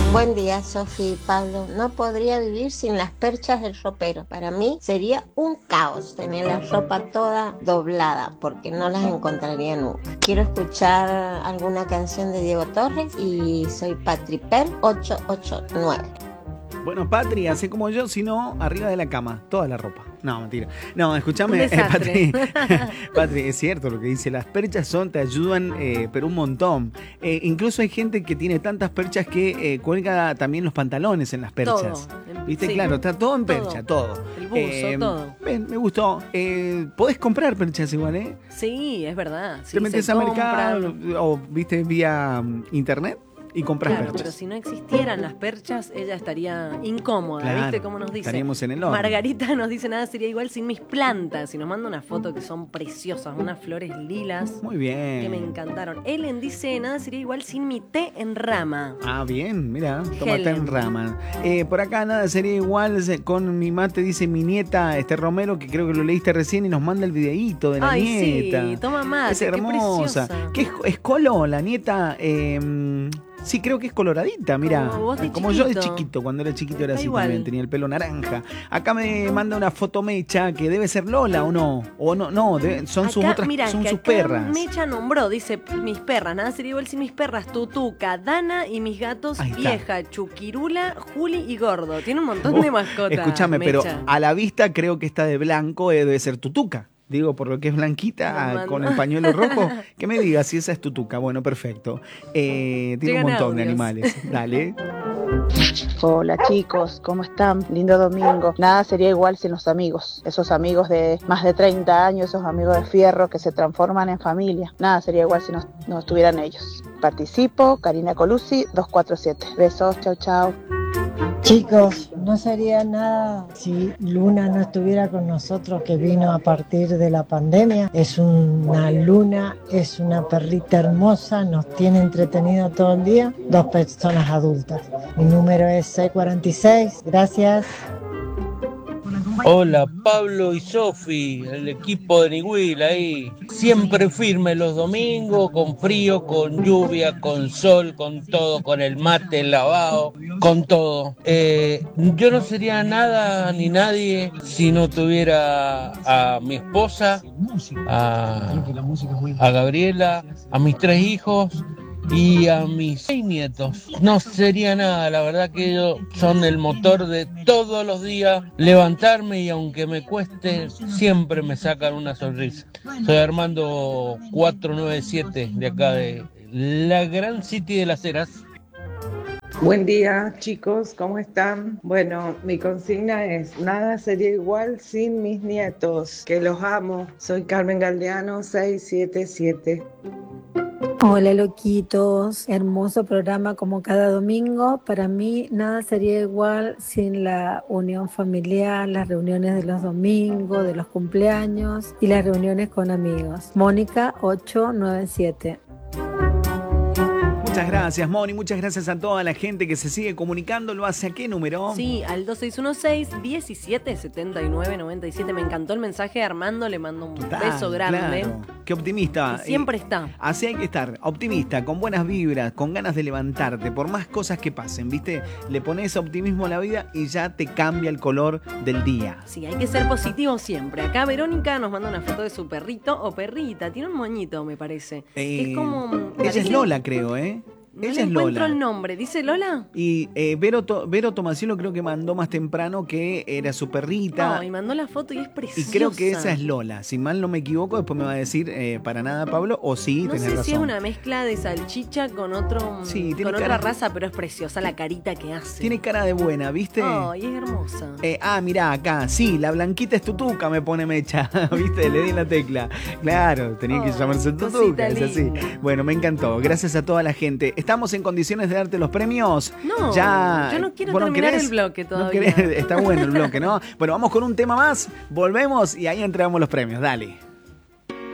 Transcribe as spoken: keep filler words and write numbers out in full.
Buen día, Sofi y Pablo. No podría vivir sin las perchas del ropero. Para mí sería un caos tener la ropa toda doblada porque no las encontraría nunca. Quiero escuchar alguna canción de Diego Torres y soy Patriper ocho ocho nueve. Bueno, Patri, hace como yo, si no, arriba de la cama, toda la ropa. No, mentira. No, escúchame, eh, Patri. Patri, es cierto lo que dice. Las perchas son, te ayudan, eh, pero un montón. Eh, incluso hay gente que tiene tantas perchas que eh, cuelga también los pantalones en las perchas. Todo. ¿Viste? Sí. Está todo en percha, todo. todo. El buzo, eh, todo. Ven, me gustó. Eh, podés comprar perchas igual, ¿eh? Sí, es verdad. Sí, te metes se a compran. mercado o, viste, vía um, internet. Y compras Claro, perchas. pero si no existieran las perchas, ella estaría incómoda, Claro, ¿viste? Como nos dice. estaríamos en el horno. Margarita nos dice, nada sería igual sin mis plantas. Y nos manda una foto que son preciosas, unas flores lilas. Muy bien. Que me encantaron. Ellen dice, nada sería igual sin mi té en rama. Ah, bien, mira, toma té Helen. en rama. Eh, por acá nada sería igual con mi mate, dice mi nieta, este Romero, que creo que lo leíste recién y nos manda el videíto de la Ay, nieta. sí, toma mate, es qué hermosa. preciosa. ¿Qué es, es Colo, la nieta? Eh, sí, creo que es coloradita, mira. Como vos de Como yo de chiquito. chiquito, cuando era chiquito era Está así igual. también, tenía el pelo naranja. Acá me manda una foto Mecha que debe ser Lola o no. O no, no, debe- son sus Acá, otras, mirá, son que sus acá perras. Mecha nombró, dice, mis perras, nada sería igual sin mis perras, Tutuca, Dana y mis gatos, Ahí está. Vieja, Chuquirula, Juli y Gordo. Tiene un montón de Oh, mascotas. Escúchame, pero Mecha. a la vista creo que esta de blanco eh, debe ser Tutuca. Digo, por lo que es blanquita, Nos ah, mandó. con el pañuelo rojo. Que me digas si esa es Tutuca. Bueno, perfecto. Eh, tiene Llegan un montón de audios. animales. Dale. Hola chicos, ¿cómo están? Lindo domingo. Nada sería igual sin los amigos. Esos amigos de más de treinta años, esos amigos de fierro que se transforman en familia. Nada sería igual si no, no estuvieran ellos. Participo, Karina Colucci, dos cuatro siete. Besos, chau chau. Chicos, no sería nada si Luna no estuviera con nosotros, que vino a partir de la pandemia. Es una luna, es una perrita hermosa, nos tiene entretenido todo el día. Dos personas adultas. Mi número es seiscientos cuarenta y seis. Gracias. Hola Pablo y Sofi, el equipo de Niwil ahí, siempre firme los domingos, con frío, con lluvia, con sol, con todo, con el mate lavado, con todo. Eh, yo no sería nada ni nadie si no tuviera a mi esposa, a, a Gabriela, a mis tres hijos y a mis seis nietos. No sería nada, la verdad que ellos son el motor de todos los días levantarme, y aunque me cueste, siempre me sacan una sonrisa. Soy Armando cuatrocientos noventa y siete de acá de la Gran City de las Heras. Buen día chicos, ¿cómo están? Bueno, mi consigna es, nada sería igual sin mis nietos, que los amo. Soy Carmen Galdeano, seiscientos setenta y siete. Hola loquitos, hermoso programa como cada domingo. Para mí nada sería igual sin la unión familiar, las reuniones de los domingos, de los cumpleaños y las reuniones con amigos. Mónica ocho nueve siete. Muchas gracias, Moni. Muchas gracias a toda la gente que se sigue comunicando. ¿Lo hace a qué número? Sí, al dos seis uno seis, diecisiete setenta y nueve noventa y siete. Me encantó el mensaje de Armando, le mando un Total, beso grande. claro. Qué optimista. Y siempre Eh, está. Así hay que estar, optimista, con buenas vibras, con ganas de levantarte, por más cosas que pasen, ¿viste? Le pones optimismo a la vida y ya te cambia el color del día. Sí, hay que ser positivo siempre. Acá Verónica nos manda una foto de su perrito o perrita. Tiene un moñito, me parece. Eh, es como... Ella parece- es Lola, creo, ¿eh? No Ella le es encuentro Lola. el nombre. ¿Dice Lola? Y eh, Vero, To- Vero Tomasino creo que mandó más temprano que era su perrita. No, y mandó la foto y es Y preciosa. creo que esa es Lola. Si mal no me equivoco, después me va a decir eh, para nada Pablo, o sí, No tenés sé razón. si es una mezcla de salchicha con otro Sí, tiene con otra cara- raza, pero es preciosa la carita que hace. Tiene cara de buena, ¿viste? Ay, es hermosa. Eh, ah, mirá, acá, sí, la blanquita es Tutuca, me pone Mecha, ¿viste? Le di en la tecla. Claro, tenía que Oh, llamarse cosita Tutuca, es así. linda. Bueno, me encantó, gracias a toda la gente. ¿Estamos en condiciones de darte los premios? No, ya, yo no quiero ¿vos terminar querés? el bloque ¿No todavía. querés? Está bueno el bloque, ¿no? Bueno, vamos con un tema más, volvemos y ahí entregamos los premios, dale.